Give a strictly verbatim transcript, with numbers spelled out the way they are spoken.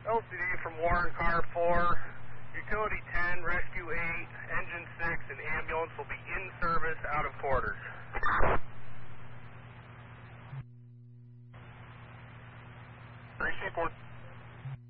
L C D from Warren, car four, utility ten, rescue eight, engine six, and ambulance will be in service out of quarters. Three, six, one.